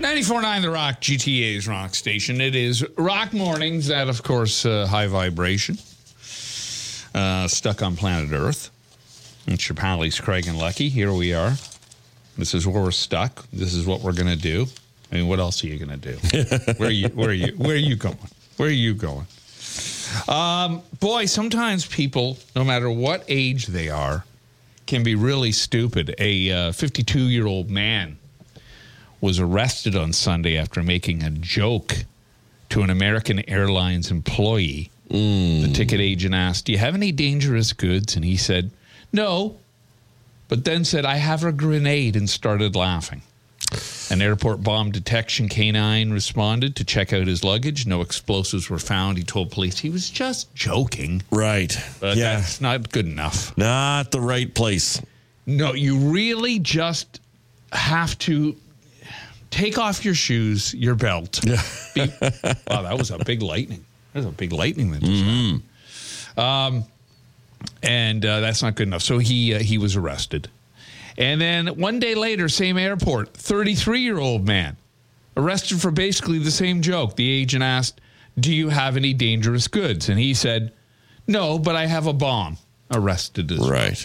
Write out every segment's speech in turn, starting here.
94.9 The Rock, GTA's rock station. It is Rock Mornings at, of course, High Vibration. Stuck on planet Earth. It's your pallies, Craig and Lucky. Here we are. This is where we're stuck. This is what we're going to do. I mean, what else are you going to do? Where are you going? Where are you going? Boy, sometimes people, no matter what age they are, can be really stupid. A 52-year-old man was arrested on Sunday after making a joke to an American Airlines employee. The ticket agent asked, "Do you have any dangerous goods?" And he said, "No," but then said, "I have a grenade," and started laughing. An airport bomb detection canine responded to check out his luggage. No explosives were found. He told police he was just joking. Right. But that's not good enough. Not the right place. No, you really just have to take off your shoes, your belt. Wow, that was a big lightning. That was a big lightning that just happened. And that's not good enough. So he was arrested. And then one day later, same airport, 33-year-old man arrested for basically the same joke. The agent asked, "Do you have any dangerous goods?" And he said, "No, but I have a bomb." Arrested as well. Right.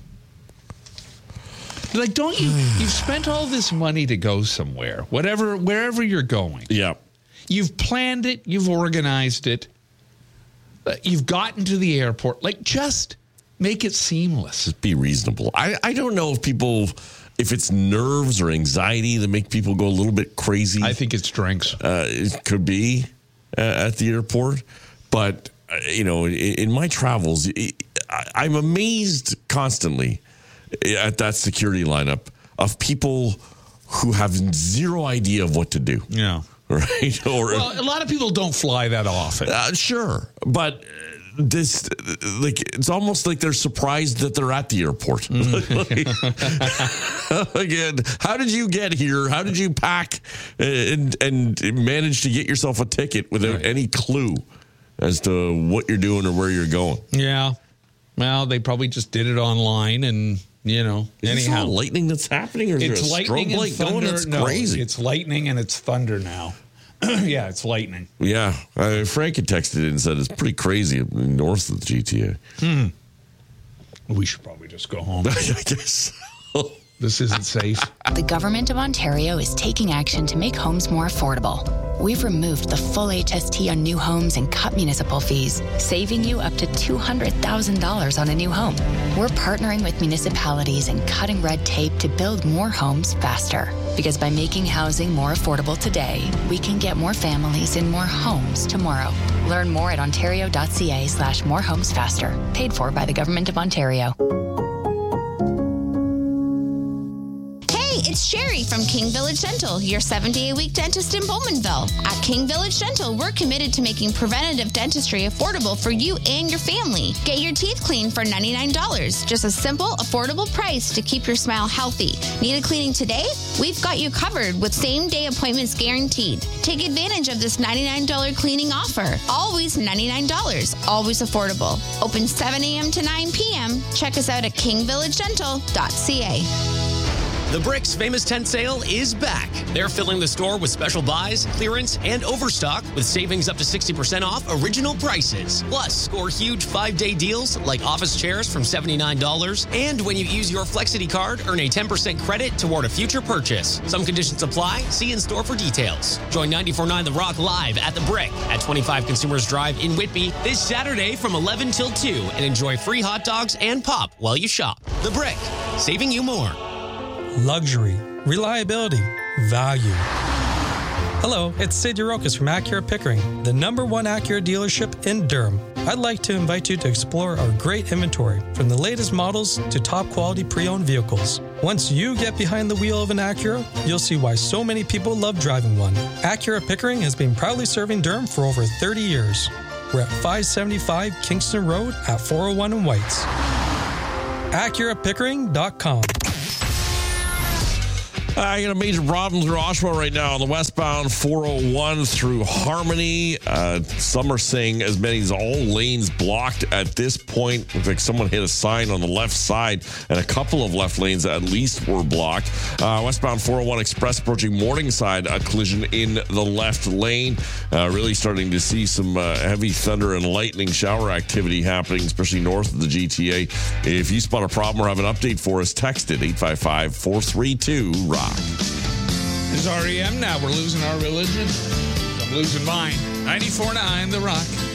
Like, don't you? You've spent all this money to go somewhere, wherever you're going. Yeah. You've planned it. You've organized it. You've gotten to the airport. Like, just make it seamless. Just be reasonable. I don't know if it's nerves or anxiety that make people go a little bit crazy. I think it's drinks. It could be at the airport. But, in my travels, I'm amazed constantly at that security lineup of people who have zero idea of what to do. Yeah. Right? Well, a lot of people don't fly that often. Sure. But this, it's almost like they're surprised that they're at the airport. Again, how did you get here? How did you pack and manage to get yourself a ticket without any clue as to what you're doing or where you're going? Yeah. Well, they probably just did it online and, Is anyhow. it lightning that's happening? Or is It's there a lightning strobe and light thunder. going? It's No, crazy. it's lightning and it's thunder now. Yeah, it's lightning. Yeah. Frank had texted in and said it's pretty crazy north of the GTA. We should probably just go home. I guess so. This isn't safe. The Government of Ontario is taking action to make homes more affordable. We've removed the full HST on new homes and cut municipal fees, saving you up to $200,000 on a new home. We're partnering with municipalities and cutting red tape to build more homes faster. Because by making housing more affordable today, we can get more families in more homes tomorrow. Learn more at ontario.ca/morehomesfaster. Paid for by the Government of Ontario. It's Sherry from King Village Dental, your 7-day-a-week dentist in Bowmanville. At King Village Dental, we're committed to making preventative dentistry affordable for you and your family. Get your teeth cleaned for $99. Just a simple, affordable price to keep your smile healthy. Need a cleaning today? We've got you covered with same-day appointments guaranteed. Take advantage of this $99 cleaning offer. Always $99. Always affordable. Open 7 a.m. to 9 p.m. Check us out at kingvillagedental.ca. The Brick's famous tent sale is back. They're filling the store with special buys, clearance, and overstock with savings up to 60% off original prices. Plus, score huge 5-day deals like office chairs from $79. And when you use your Flexity card, earn a 10% credit toward a future purchase. Some conditions apply. See in store for details. Join 94.9 The Rock live at The Brick at 25 Consumers Drive in Whitby this Saturday from 11 till 2 and enjoy free hot dogs and pop while you shop. The Brick, saving you more. Luxury, reliability, value. Hello, it's Sid Yarokas from Acura Pickering, the #1 Acura dealership in Durham. I'd like to invite you to explore our great inventory, from the latest models to top quality pre-owned vehicles. Once you get behind the wheel of an Acura, you'll see why so many people love driving one. Acura Pickering has been proudly serving Durham for over 30 years. We're at 575 Kingston Road at 401 in Whites. AcuraPickering.com. I got a major problem through Oshawa right now on the westbound 401 through Harmony. Some are saying as many as all lanes blocked at this point. Looks like someone hit a sign on the left side, and a couple of left lanes at least were blocked. Westbound 401 Express approaching Morningside, a collision in the left lane. Really starting to see some heavy thunder and lightning shower activity happening, especially north of the GTA. If you spot a problem or have an update for us, text it 855-432-ROCK. This is REM now. We're losing our religion. I'm losing mine. 94.9 The Rock.